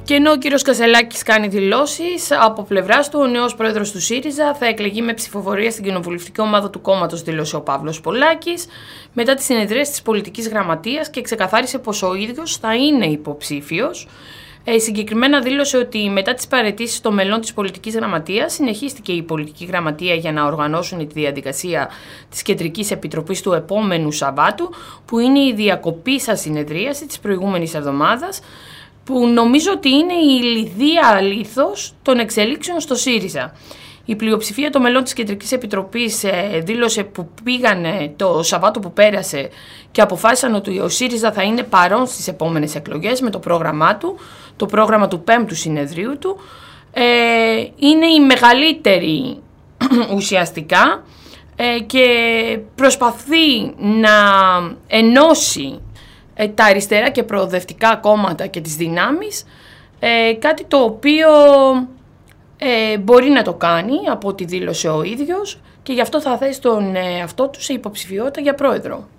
Και ενώ ο κύριος Κασελάκης κάνει δηλώσεις, από πλευράς του ο νέος πρόεδρος του ΣΥΡΙΖΑ θα εκλεγεί με ψηφοφορία στην κοινοβουλευτική ομάδα του κόμματος, δήλωσε ο Παύλος Πολάκης, μετά τις συνεδρίες της πολιτικής γραμματείας και ξεκαθάρισε πως ο ίδιος θα είναι υποψήφιος. Συγκεκριμένα δήλωσε ότι μετά τις παραιτήσεις των μελών της πολιτικής γραμματείας συνεχίστηκε η πολιτική γραμματεία για να οργανώσουν τη διαδικασία της Κεντρικής Επιτροπής του επόμενου Σαββάτου, που είναι η διακοπήσα συνεδρίαση της προηγούμενης εβδομάδας, που νομίζω ότι είναι η λιδία λίθος των εξελίξεων στο ΣΥΡΙΖΑ. Η πλειοψηφία των μελών της Κεντρικής Επιτροπής δήλωσε που πήγανε το Σαββάτο που πέρασε και αποφάσισαν ότι ο ΣΥΡΙΖΑ θα είναι παρόν στις επόμενες εκλογές με το πρόγραμμά του, το πρόγραμμα του 5ου συνεδρίου του. Είναι η μεγαλύτερη ουσιαστικά και προσπαθεί να ενώσει τα αριστερά και προοδευτικά κόμματα και τις δυνάμεις, κάτι το οποίο μπορεί να το κάνει από ό,τι δήλωσε ο ίδιος, και γι' αυτό θα θέσει τον εαυτό του σε υποψηφιότητα για πρόεδρο.